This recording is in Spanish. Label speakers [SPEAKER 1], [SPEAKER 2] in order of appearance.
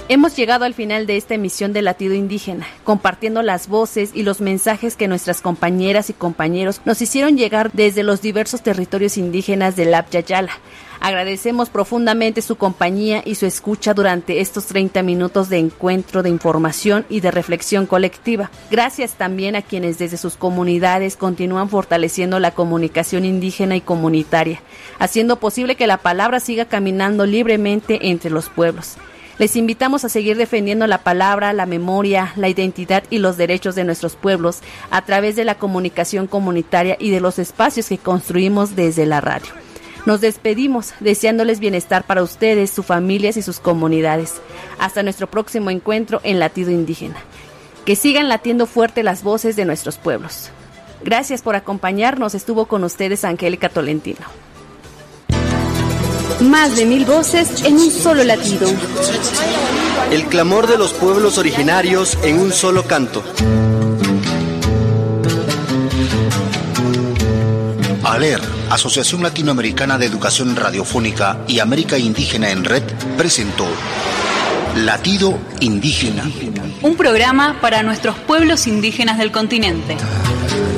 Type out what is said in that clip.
[SPEAKER 1] Hemos llegado al final de esta emisión de Latido Indígena, compartiendo las voces y los mensajes que nuestras compañeras y compañeros nos hicieron llegar desde los diversos territorios indígenas del Abya Yala. Agradecemos profundamente su compañía y su escucha durante estos 30 minutos de encuentro, de información y de reflexión colectiva. Gracias también a quienes desde sus comunidades continúan fortaleciendo la comunicación indígena y comunitaria, haciendo posible que la palabra siga caminando libremente entre los pueblos. Les invitamos a seguir defendiendo la palabra, la memoria, la identidad y los derechos de nuestros pueblos a través de la comunicación comunitaria y de los espacios que construimos desde la radio. Nos despedimos deseándoles bienestar para ustedes, sus familias y sus comunidades. Hasta nuestro próximo encuentro en Latido Indígena. Que sigan latiendo fuerte las voces de nuestros pueblos. Gracias por acompañarnos. Estuvo con ustedes Angélica Tolentino.
[SPEAKER 2] Más de 1000 voces en un solo latido.
[SPEAKER 3] El clamor de los pueblos originarios en un solo canto.
[SPEAKER 4] ALER, Asociación Latinoamericana de Educación Radiofónica y América Indígena en Red, presentó Latido Indígena.
[SPEAKER 2] Un programa para nuestros pueblos indígenas del continente.